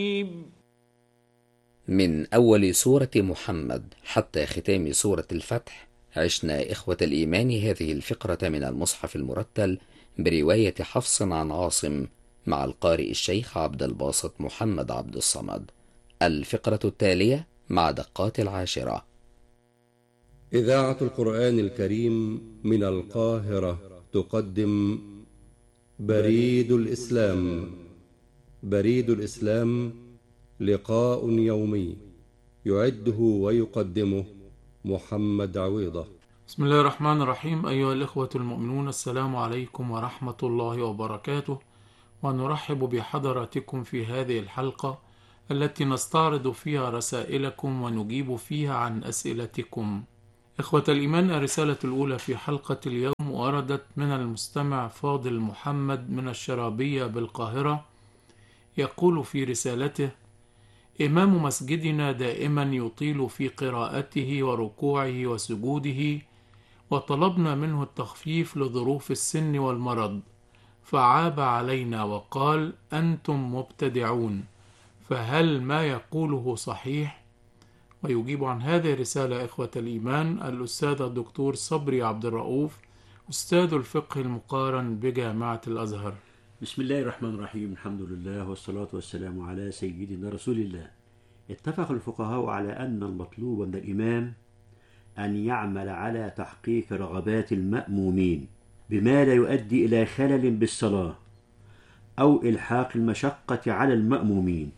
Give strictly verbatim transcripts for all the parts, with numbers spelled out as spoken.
من أول سورة محمد حتى ختام سورة الفتح عشنا إخوة الإيمان هذه الفقرة من المصحف المرتل برواية حفص عن عاصم مع القارئ الشيخ عبد الباسط محمد عبد الصمد. الفقرة التالية مع دقات العاشرة. إذاعة القرآن الكريم من القاهرة تقدم بريد الإسلام. بريد الإسلام لقاء يومي يعده ويقدمه محمد عويضة. بسم الله الرحمن الرحيم. أيها الإخوة المؤمنون، السلام عليكم ورحمة الله وبركاته، ونرحب بحضراتكم في هذه الحلقة التي نستعرض فيها رسائلكم ونجيب فيها عن أسئلتكم. إخوة الإيمان، الرسالة الأولى في حلقة اليوم وردت من المستمع فاضل محمد من الشرابية بالقاهرة. يقول في رسالته: إمام مسجدنا دائما يطيل في قراءته وركوعه وسجوده، وطلبنا منه التخفيف لظروف السن والمرض، فعاب علينا وقال: أنتم مبتدعون، فهل ما يقوله صحيح؟ ويجيب عن هذه الرسالة إخوة الإيمان الأستاذ الدكتور صبري عبد الرؤوف، أستاذ الفقه المقارن بجامعة الأزهر. بسم الله الرحمن الرحيم. الحمد لله والصلاة والسلام على سيدنا رسول الله. اتفق الفقهاء على أن المطلوب من الإمام أن يعمل على تحقيق رغبات المأمومين بما لا يؤدي إلى خلل بالصلاة أو إلحاق المشقة على المأمومين.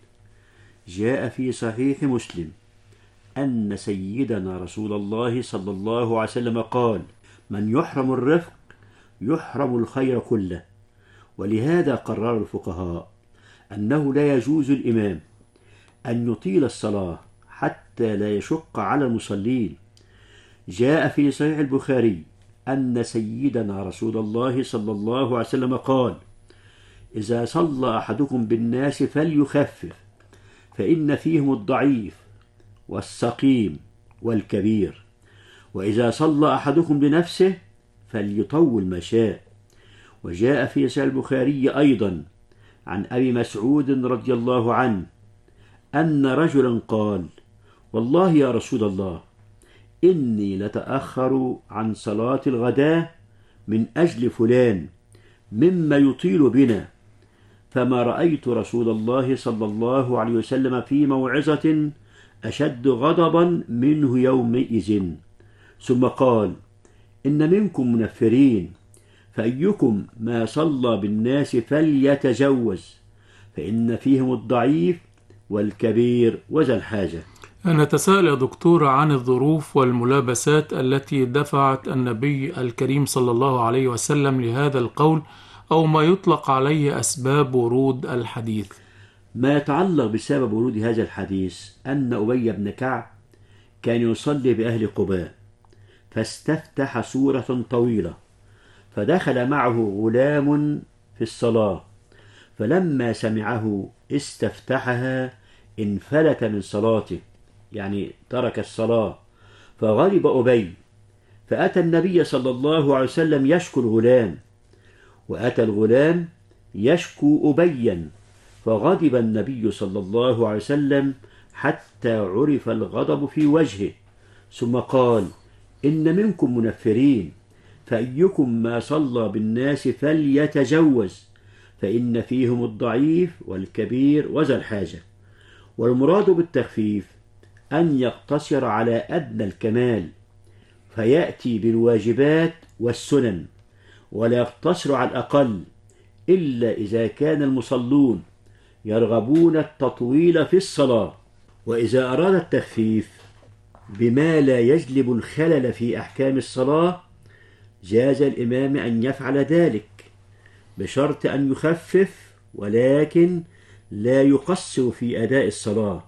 جاء في صحيح مسلم أن سيدنا رسول الله صلى الله عليه وسلم قال: من يحرم الرفق يحرم الخير كله. ولهذا قرر الفقهاء أنه لا يجوز الإمام أن يطيل الصلاة حتى لا يشق على المصلين. جاء في صحيح البخاري أن سيدنا رسول الله صلى الله عليه وسلم قال: إذا صلى أحدكم بالناس فليخفف، فإن فيهم الضعيف والسقيم والكبير، وإذا صلى أحدكم بنفسه فليطول ما شاء. وجاء في صحيح البخاري أيضا عن أبي مسعود رضي الله عنه أن رجلا قال: والله يا رسول الله، إني لتأخر عن صلاة الغداء من أجل فلان مما يطيل بنا، فما رأيت رسول الله صلى الله عليه وسلم في موعظة أشد غضبا منه يومئذ. ثم قال: إن منكم منفرين، فأيكم ما صلى بالناس فليتجوز، فإن فيهم الضعيف والكبير وذا الحاجة. نتساءل يا دكتور عن الظروف والملابسات التي دفعت النبي الكريم صلى الله عليه وسلم لهذا القول، أو ما يطلق عليه أسباب ورود الحديث. ما يتعلق بسبب ورود هذا الحديث أن أبي بن كعب كان يصلي بأهل قباء، فاستفتح سورة طويلة، فدخل معه غلام في الصلاة، فلما سمعه استفتحها انفلت من صلاته، يعني ترك الصلاة، فغضب أبي، فأتى النبي صلى الله عليه وسلم يشكو الغلام، وأتى الغلام يشكو أبيا، فغضب النبي صلى الله عليه وسلم حتى عرف الغضب في وجهه، ثم قال: إن منكم منفرين، فأيكم ما صلى بالناس فليتجوز، فإن فيهم الضعيف والكبير وذا الحاجة. والمراد بالتخفيف أن يقتصر على أدنى الكمال، فيأتي بالواجبات والسنن، ولا يقتصر على الأقل، إلا إذا كان المصلون يرغبون التطويل في الصلاة. وإذا أراد التخفيف بما لا يجلب الخلل في أحكام الصلاة جاز الإمام أن يفعل ذلك، بشرط أن يخفف ولكن لا يقصر في أداء الصلاة،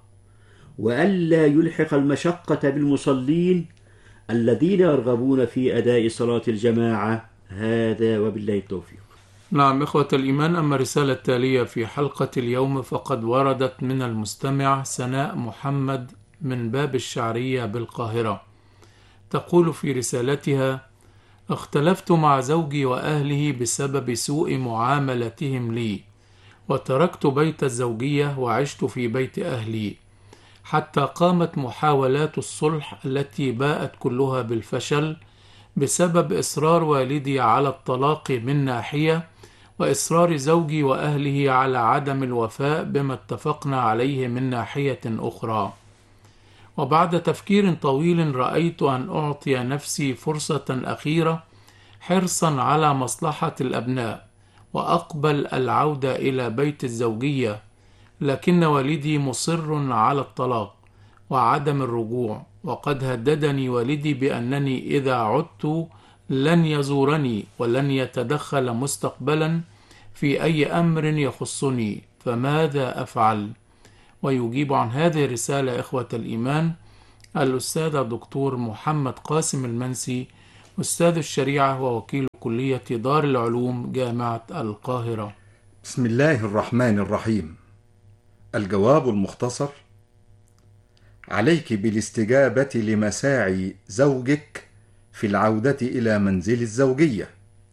وألا يلحق المشقة بالمصلين الذين يرغبون في أداء صلاة الجماعة. هذا وبالله التوفيق. نعم إخوة الإيمان، أما الرسالة التالية في حلقة اليوم فقد وردت من المستمع سناء محمد من باب الشعرية بالقاهرة. تقول في رسالتها: اختلفت مع زوجي وأهله بسبب سوء معاملتهم لي، وتركت بيت الزوجية وعشت في بيت أهلي، حتى قامت محاولات الصلح التي باءت كلها بالفشل بسبب إصرار والدي على الطلاق من ناحية، وإصرار زوجي وأهله على عدم الوفاء بما اتفقنا عليه من ناحية أخرى. وبعد تفكير طويل رأيت أن أعطي نفسي فرصة أخيرة حرصا على مصلحة الأبناء، وأقبل العودة إلى بيت الزوجية، لكن والدي مصر على الطلاق وعدم الرجوع، وقد هددني والدي بأنني إذا عدت لن يزورني ولن يتدخل مستقبلا في أي أمر يخصني، فماذا أفعل؟ ويجيب عن هذه الرسالة إخوة الإيمان الأستاذ الدكتور محمد قاسم المنسي، أستاذ الشريعة ووكيل كلية دار العلوم جامعة القاهرة. بسم الله الرحمن الرحيم. الجواب المختصر: عليك بالاستجابة لمساعي زوجك في العودة إلى منزل الزوجية،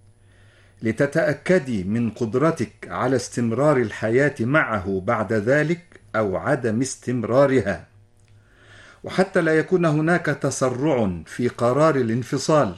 لتتأكدي من قدرتك على استمرار الحياة معه بعد ذلك أو عدم استمرارها، وحتى لا يكون هناك تسرع في قرار الانفصال.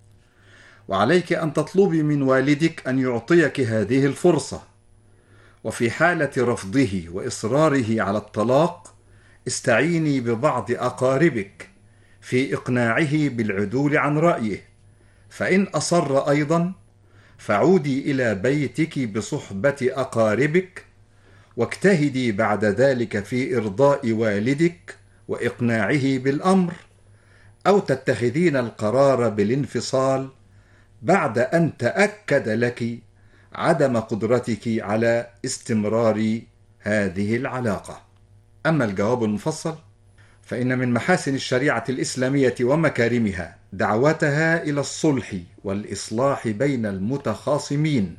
وعليك أن تطلبي من والدك أن يعطيك هذه الفرصة، وفي حالة رفضه وإصراره على الطلاق استعيني ببعض أقاربك في إقناعه بالعدول عن رأيه، فإن أصر أيضا فعودي إلى بيتك بصحبة أقاربك، واجتهدي بعد ذلك في إرضاء والدك وإقناعه بالأمر، أو تتخذين القرار بالانفصال بعد أن تأكد لك عدم قدرتك على استمرار هذه العلاقة. أما الجواب المفصل فإن من محاسن الشريعة الإسلامية ومكارمها دعوتها إلى الصلح والإصلاح بين المتخاصمين،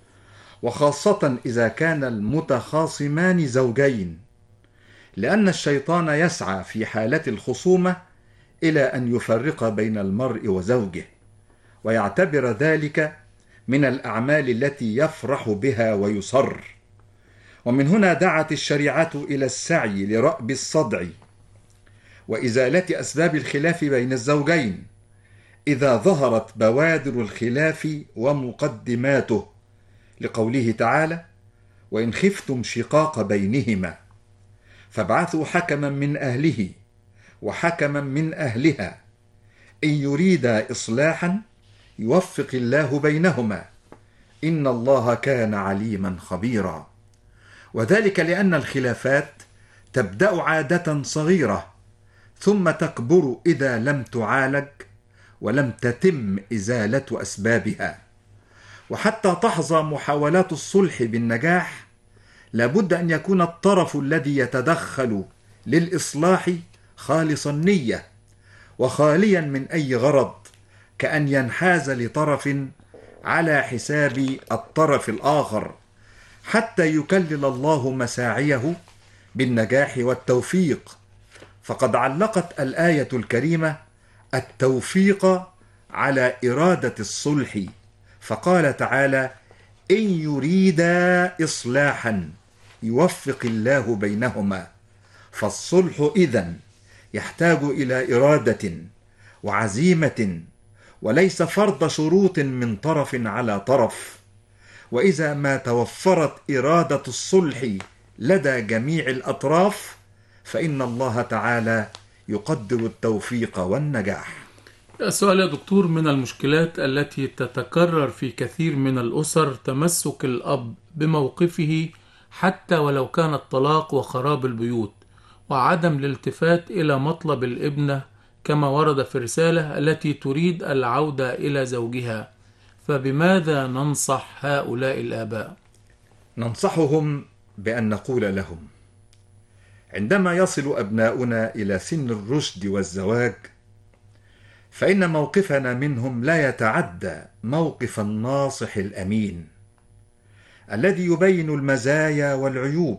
وخاصة إذا كان المتخاصمان زوجين، لأن الشيطان يسعى في حالة الخصومة إلى أن يفرق بين المرء وزوجه، ويعتبر ذلك من الأعمال التي يفرح بها ويصر. ومن هنا دعت الشريعة إلى السعي لرأب الصدع وإزالة أسباب الخلاف بين الزوجين إذا ظهرت بوادر الخلاف ومقدماته، لقوله تعالى: وإن خفتم شقاق بينهما فابعثوا حكما من أهله وحكما من أهلها إن يريدا إصلاحا يوفق الله بينهما إن الله كان عليما خبيرا. وذلك لأن الخلافات تبدأ عادة صغيرة ثم تكبر إذا لم تعالج ولم تتم إزالة أسبابها. وحتى تحظى محاولات الصلح بالنجاح لابد أن يكون الطرف الذي يتدخل للإصلاح خالص النية وخاليا من أي غرض، كأن ينحاز لطرف على حساب الطرف الآخر، حتى يكلل الله مساعيه بالنجاح والتوفيق. فقد علقت الآية الكريمة التوفيق على إرادة الصلح، فقال تعالى: إن يريدا إصلاحا يوفق الله بينهما. فالصلح إذن يحتاج إلى إرادة وعزيمة، وليس فرض شروط من طرف على طرف. وإذا ما توفرت إرادة الصلح لدى جميع الأطراف فإن الله تعالى يقدر التوفيق والنجاح. السؤال يا دكتور: من المشكلات التي تتكرر في كثير من الأسر تمسك الأب بموقفه حتى ولو كان الطلاق وخراب البيوت، وعدم الالتفات إلى مطلب الابنة كما ورد في الرسالة التي تريد العودة إلى زوجها، فبماذا ننصح هؤلاء الآباء؟ ننصحهم بأن نقول لهم: عندما يصل أبناؤنا إلى سن الرشد والزواج فإن موقفنا منهم لا يتعدى موقف الناصح الأمين الذي يبين المزايا والعيوب،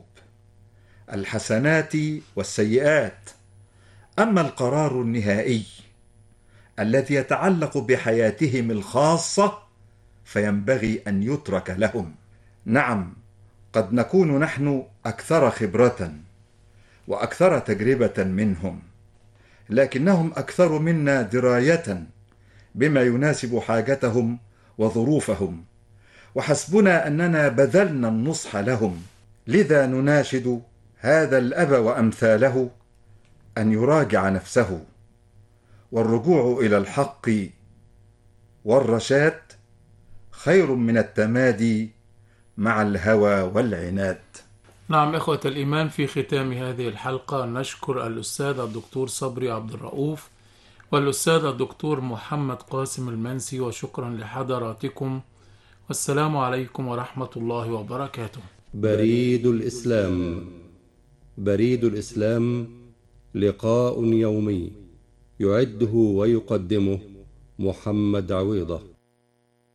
الحسنات والسيئات. أما القرار النهائي الذي يتعلق بحياتهم الخاصة فينبغي أن يترك لهم. نعم، قد نكون نحن أكثر خبرة وأكثر تجربة منهم، لكنهم أكثر منا دراية بما يناسب حاجتهم وظروفهم، وحسبنا أننا بذلنا النصح لهم. لذا نناشد هذا الأب وأمثاله أن يراجع نفسه، والرجوع إلى الحق والرشاد خير من التمادي مع الهوى والعناد. نعم إخوة الإيمان، في ختام هذه الحلقة نشكر الأستاذ الدكتور صبري عبد الرؤوف والأستاذ الدكتور محمد قاسم المنسي، وشكرا لحضراتكم، والسلام عليكم ورحمة الله وبركاته. بريد الإسلام. بريد الإسلام لقاء يومي يعده ويقدمه محمد عويضة.